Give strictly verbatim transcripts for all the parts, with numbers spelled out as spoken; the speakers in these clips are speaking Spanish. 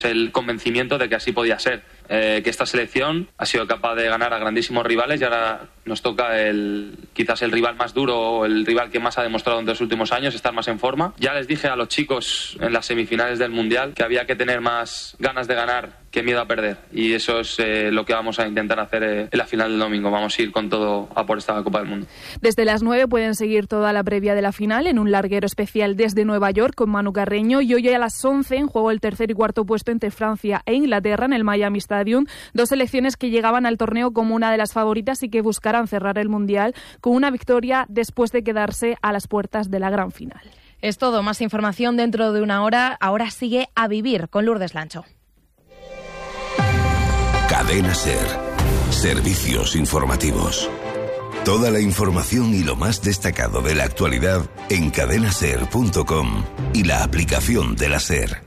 el convencimiento de que así podía ser, eh, que esta selección ha sido capaz de ganar a grandísimos rivales y ahora nos toca el quizás el rival más duro o el rival que más ha demostrado en los últimos años estar más en forma. Ya les dije a los chicos en las semifinales del Mundial que había que tener más ganas de ganar que miedo a perder, y eso es eh, lo que vamos a intentar hacer eh, en la final del domingo. Vamos a ir con todo a por esta Copa del Mundo. Desde las nueve pueden seguir toda la previa de la final en un larguero especial desde Nueva York con Manu Carreño, y hoy a las once en juego el tercer y cuarto puesto entre Francia e Inglaterra en el Miami Stadium, dos selecciones que llegaban al torneo como una de las favoritas y que buscarán cerrar el Mundial con una victoria después de quedarse a las puertas de la gran final. Es todo, más información dentro de una hora. Ahora sigue A Vivir con Lourdes Lancho. Cadena SER. Servicios informativos. Toda la información y lo más destacado de la actualidad en cadena ser punto com y la aplicación de la SER.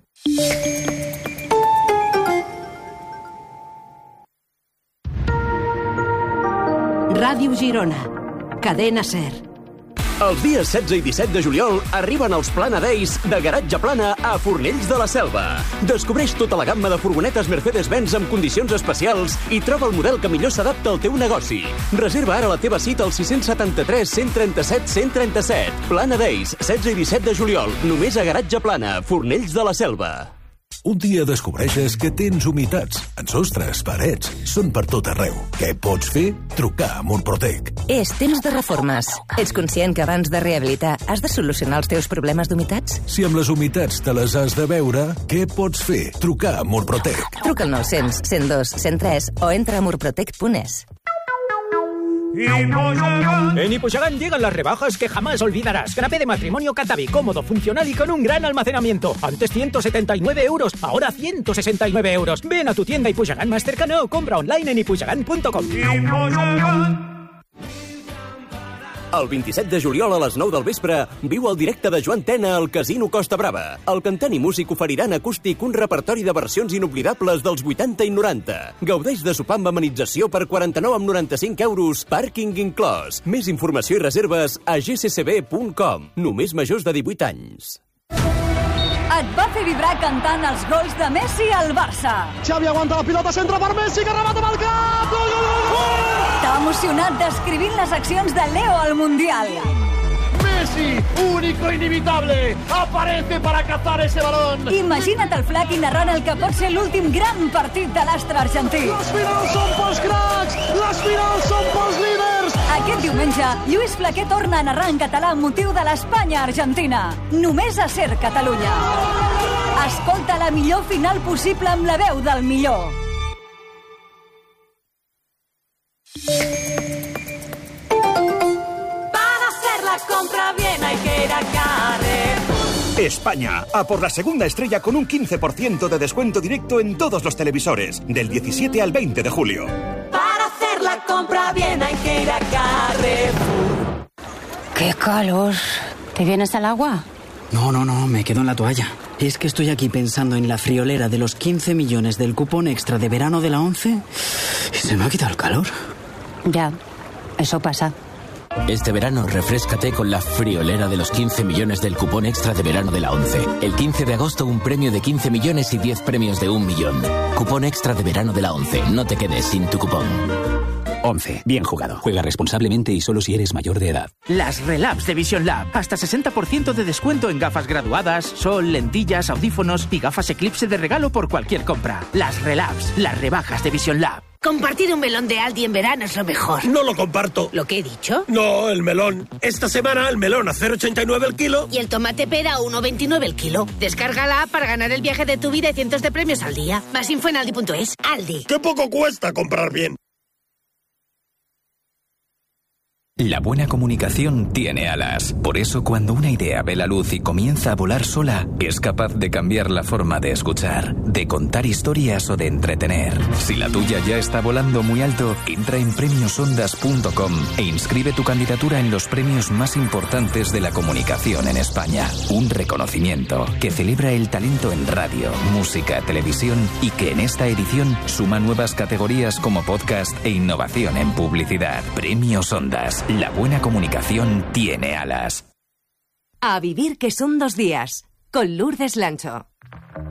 Ràdio Girona. Cadena SER. Els dies setze i disset de juliol arriben els Plana Days de Garatge Plana a Fornells de la Selva. Descobreix tota la gamma de furgonetes Mercedes-Benz amb condicions especials i troba el model que millor s'adapta al teu negoci. Reserva ara la teva cita al sis set tres, cent trenta-set, cent trenta-set. Plana Days, setze i disset de juliol, només a Garatge Plana, Fornells de la Selva. Un dia descobreixes que tens humitats en sostres, parets, són per tot arreu. Què pots fer? Trucar a Murprotec. És temps de reformes. Ets conscient que abans de rehabilitar has de solucionar els teus problemes d'humitats? Si amb les humitats te les has de veure, què pots fer? Trucar a Murprotec. Truca al nou cents, cent dos, cent tres o entra a murprotec punt es. En Ipuxagán llegan las rebajas que jamás olvidarás. Canapé de matrimonio Catavi, cómodo, funcional y con un gran almacenamiento. Antes ciento setenta y nueve euros, ahora ciento sesenta y nueve euros. Ven a tu tienda Ipuxagán más cercana o compra online en ipuxagán punto com. El vint-i-set de juliol a les nou del vespre viu el directe de Joan Tena al Casino Costa Brava. El cantant i músic oferiran acústic un repertori de versions inoblidables dels vuitanta i noranta. Gaudeix de sopar amb amenització per quaranta-nou coma noranta-cinc euros, pàrquing inclòs. Més informació i reserves a ge ce ce be punt com. Només majors de divuit anys. Et va fer vibrar cantant els gols de Messi al Barça. Xavi aguanta la pilota, centra per Messi, que remata amb el cap! Gol, gol, gol, gol! T'ha emocionat descrivint les accions de Leo al Mundial. Messi, único, inimitable, aparece para cazar ese balón. Imagina't el Flaqui narrant el que pot ser l'últim gran partit de l'astre argentí. Les finals són pels cracs, les finals són pels líders. Aquest diumenge, Lluís Flaquer torna a narrar en català amb motiu de l'Espanya-Argentina. Només a SER Catalunya. Escolta la millor final possible amb la veu del millor. Para hacer la compra bien hay que ir a Carrefour. España, a por la segunda estrella con un quince por ciento de descuento directo en todos los televisores, del diecisiete al veinte de julio. Para hacer la compra bien hay que ir a Carrefour. ¡Qué calor! ¿Te vienes al agua? No, no, no, me quedo en la toalla. Es que estoy aquí pensando en la friolera de los quince millones del cupón extra de verano de la ONCE y se me ha quitado el calor. Ya, eso pasa. Este verano refréscate con la friolera de los quince millones del cupón extra de verano de la ONCE. El quince de agosto un premio de quince millones y diez premios de un millón. Cupón extra de verano de la ONCE. No te quedes sin tu cupón. ONCE. Bien jugado. Juega responsablemente y solo si eres mayor de edad. Las Relabs de Vision Lab. Hasta sesenta por ciento de descuento en gafas graduadas, sol, lentillas, audífonos y gafas Eclipse de regalo por cualquier compra. Las Relabs. Las rebajas de Vision Lab. Compartir un melón de Aldi en verano es lo mejor. No lo comparto. ¿Lo que he dicho? No, el melón. Esta semana el melón a cero coma ochenta y nueve el kilo. Y el tomate pera a uno coma veintinueve el kilo. Descarga la app para ganar el viaje de tu vida y cientos de premios al día. Más info en aldi punto es. Aldi. ¡Qué poco cuesta comprar bien! La buena comunicación tiene alas. Por eso, cuando una idea ve la luz y comienza a volar sola, es capaz de cambiar la forma de escuchar, de contar historias o de entretener. Si la tuya ya está volando muy alto, entra en premios ondas punto com e inscribe tu candidatura en los premios más importantes de la comunicación en España. Un reconocimiento que celebra el talento en radio, música, televisión y que en esta edición suma nuevas categorías como podcast e innovación en publicidad. Premios Ondas. La buena comunicación tiene alas. A vivir que son dos días, con Lourdes Lancho.